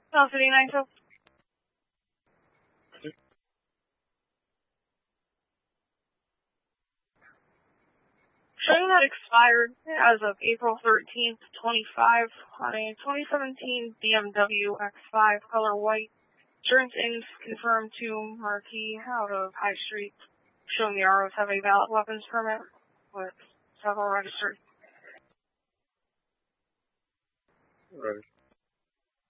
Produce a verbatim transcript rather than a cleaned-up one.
South City nine two. Showing that expired as of April thirteenth, twenty-five on a twenty seventeen B M W X five color white. Insurance ends confirmed to Marquis out of High Street. Showing the R Os have a valid weapons permit with several registered. Right.